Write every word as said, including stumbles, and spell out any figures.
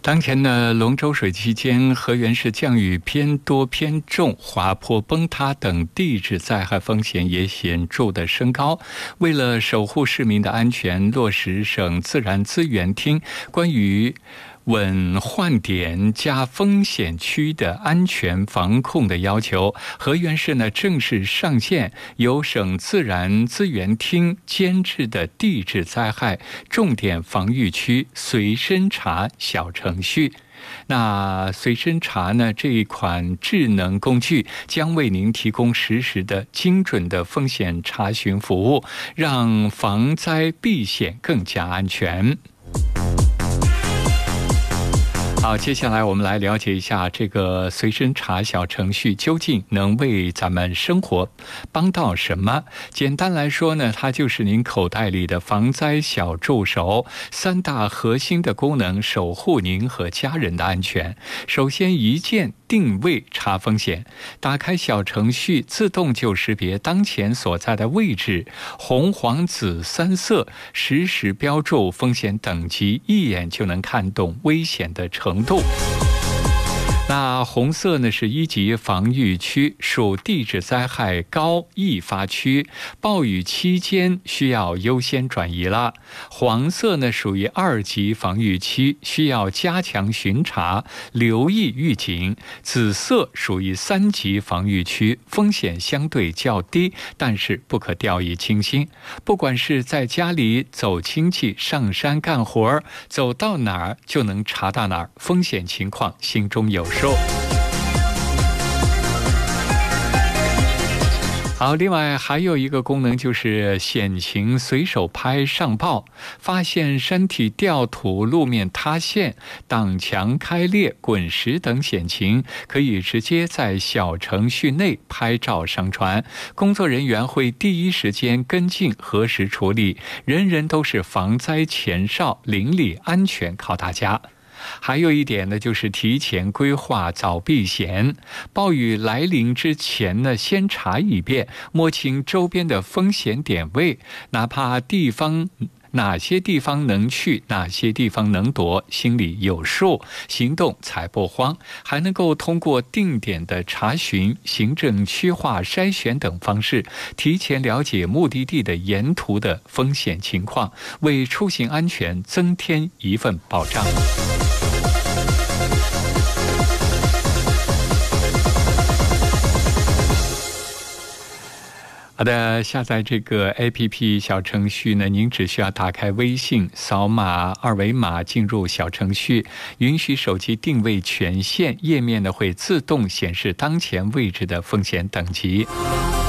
当前呢，龙舟水期间，河源市降雨偏多偏重，滑坡崩塌等地质灾害风险也显著的升高。为了守护市民的安全，落实省自然资源厅关于稳换点加风险区的安全防控的要求，河源市呢正式上线由省自然资源厅监制的地质灾害重点防御区随身查小程序。那随身查呢这一款智能工具将为您提供实时的精准的风险查询服务，让防灾避险更加安全。好，接下来我们来了解一下这个随身查小程序究竟能为咱们生活帮到什么。简单来说呢，它就是您口袋里的防灾小助手，三大核心的功能守护您和家人的安全。首先，一键定位查风险，打开小程序自动就识别当前所在的位置，红黄紫三色实时标注风险等级，一眼就能看懂危险的程度。那红色呢是一级防御区，属地质灾害高易发区，暴雨期间需要优先转移了。黄色呢属于二级防御区，需要加强巡查，留意预警。紫色属于三级防御区，风险相对较低，但是不可掉以轻心。不管是在家里走亲戚、上山干活，走到哪儿就能查到哪儿，风险情况心中有数。好，另外还有一个功能就是险情随手拍上报，发现山体掉土、路面塌陷、挡墙开裂、滚石等险情，可以直接在小程序内拍照上传，工作人员会第一时间跟进核实处理。人人都是防灾前哨，邻里安全靠大家。还有一点呢，就是提前规划早避险。暴雨来临之前呢，先查一遍，摸清周边的风险点位，哪怕地方哪些地方能去，哪些地方能躲，心里有数，行动才不慌。还能够通过定点的查询、行政区划筛选等方式，提前了解目的地的沿途的风险情况，为出行安全增添一份保障。好的，下载这个 A P P 小程序呢，您只需要打开微信，扫码二维码进入小程序，允许手机定位权限，页面呢会自动显示当前位置的风险等级。